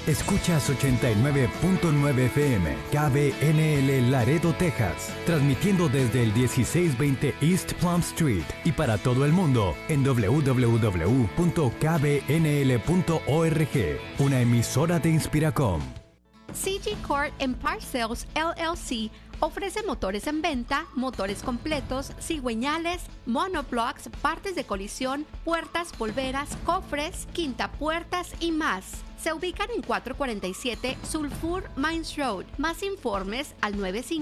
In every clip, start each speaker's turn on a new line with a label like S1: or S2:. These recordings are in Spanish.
S1: Escuchas 89.9 FM, KBNL Laredo, Texas, transmitiendo desde el 1620 East Plum Street y para todo el mundo en www.kbnl.org, una emisora de Inspiracom.
S2: CG Court and Parts Sales LLC ofrece motores en venta, motores completos, cigüeñales, monoblocks, partes de colisión, puertas, polveras, cofres, quintapuertas y más. Se ubican en 447 Sulphur Mines Road. Más informes al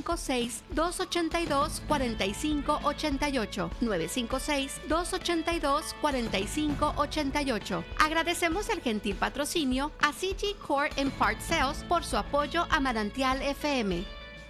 S2: 956-282-4588. 956-282-4588. Agradecemos el gentil patrocinio a CG Court and Parts Sales por su apoyo a Manantial FM.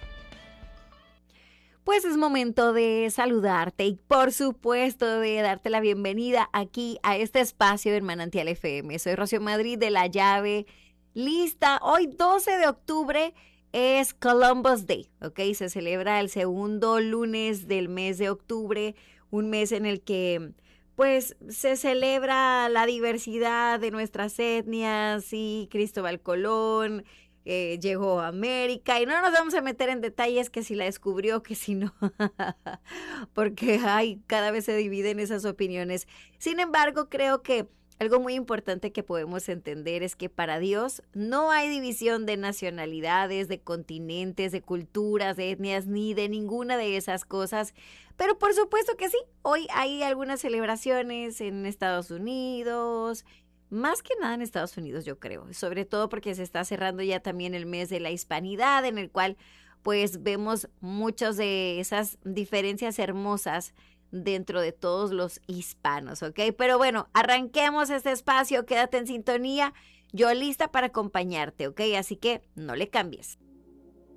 S3: Pues es momento de saludarte y por supuesto de darte la bienvenida aquí a este espacio en Manantial FM. Soy Rocío Madrid de La Llave, lista. Hoy 12 de octubre es Columbus Day, ¿ok? Se celebra el segundo lunes del mes de octubre, un mes en el que pues se celebra la diversidad de nuestras etnias y Cristóbal Colón llegó a América y no nos vamos a meter en detalles que si la descubrió, que si no, porque cada vez se dividen esas opiniones. Sin embargo, creo que algo muy importante que podemos entender es que para Dios no hay división de nacionalidades, de continentes, de culturas, de etnias, ni de ninguna de esas cosas. Pero por supuesto que sí, hoy hay algunas celebraciones en Estados Unidos, más que nada en Estados Unidos, yo creo, sobre todo porque se está cerrando ya también el mes de la hispanidad, en el cual pues vemos muchas de esas diferencias hermosas dentro de todos los hispanos, ¿ok? Pero bueno, arranquemos este espacio, quédate en sintonía, yo lista para acompañarte, ¿ok? Así que no le cambies.